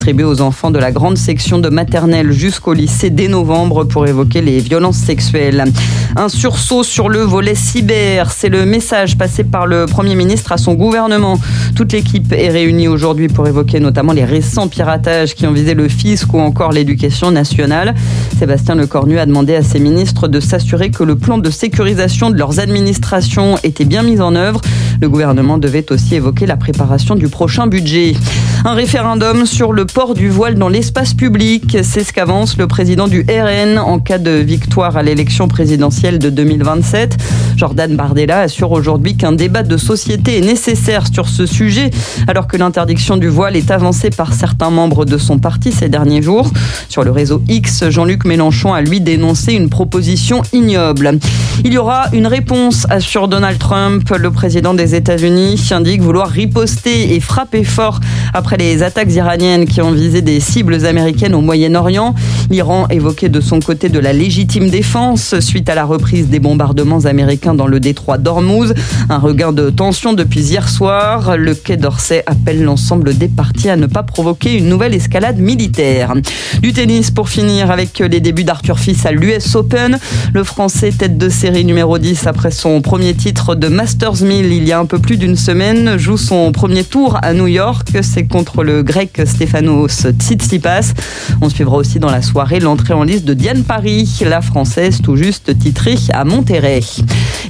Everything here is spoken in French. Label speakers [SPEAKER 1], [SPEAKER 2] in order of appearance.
[SPEAKER 1] distribué aux enfants de la grande section de maternelle jusqu'au lycée dès novembre pour évoquer les violences sexuelles. Un sursaut sur le volet cyber, c'est le message passé par le Premier ministre à son gouvernement. Toute l'équipe est réunie aujourd'hui pour évoquer notamment les récents piratages qui ont visé le fisc ou encore l'éducation nationale. Sébastien Lecornu a demandé à ses ministres de s'assurer que le plan de sécurisation de leurs administrations était bien mis en œuvre. Le gouvernement devait aussi évoquer la préparation du prochain budget. Un référendum sur le port du voile dans l'espace public, c'est ce qu'avance le président du RN en cas de victoire à l'élection présidentielle de 2027. Jordan Bardella assure aujourd'hui qu'un débat de société est nécessaire sur ce sujet, alors que l'interdiction du voile est avancée par certains membres de son parti ces derniers jours. Sur le réseau X, Jean-Luc Mélenchon a lui dénoncé une proposition ignoble. Il y aura une réponse, assure Donald Trump. Le président des États-Unis indique vouloir riposter et frapper fort après les attaques iraniennes qui ont visé des cibles américaines au Moyen-Orient. L'Iran évoquait de son côté de la légitime défense suite à la reprise des bombardements américains dans le détroit d'Ormuz. Un regain de tension depuis hier soir. Le Quai d'Orsay appelle l'ensemble des parties à ne pas provoquer une nouvelle escalade militaire. Du tennis pour finir avec les débuts d'Arthur Fils à l'US Open. Le Français tête de série numéro 10 après son premier titre de Masters 1000 il y a un peu plus d'une semaine joue son premier tour à New York. C'est contre le grec Stefanos Tsitsipas. On suivra aussi dans la soirée l'entrée en liste de Diane Paris, la Française tout juste titrée à Monterrey.